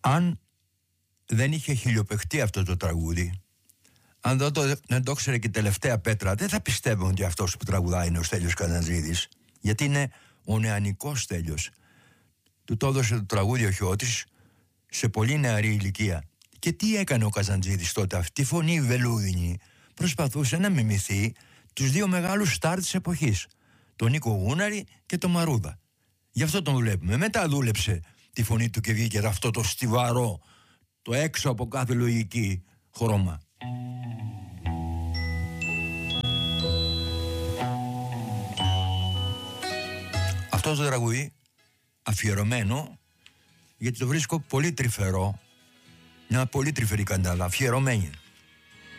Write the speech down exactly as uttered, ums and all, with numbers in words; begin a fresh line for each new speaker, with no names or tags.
αν δεν είχε χιλιοπαιχτεί αυτό το τραγούδι, αν δεν το, δεν το ξέρει και η τελευταία πέτρα, δεν θα πιστεύω ότι αυτός που τραγουδάει είναι ο Στέλιος Καζαντζίδης, γιατί είναι ο νεανικός Στέλιος. Του το έδωσε το τραγούδι ο Χιώτης σε πολύ νεαρή ηλικία. Και τι έκανε ο Καζαντζίδης τότε? Αυτή τη φωνή βελούδινη προσπαθούσε να μιμηθεί τους δύο μεγάλους στάρ της εποχής, τον Νίκο Γούναρη και τον Μαρούδα. Γι' αυτό τον βλέπουμε. Μετά δούλεψε τη φωνή του και βγήκε αυτό το στιβαρό, το έξω από κάθε λογική χρώμα. Αυτό το τραγούδι αφιερωμένο, γιατί το βρίσκω πολύ τρυφερό, μια πολύ τρυφερή καντάλα, αφιερωμένη.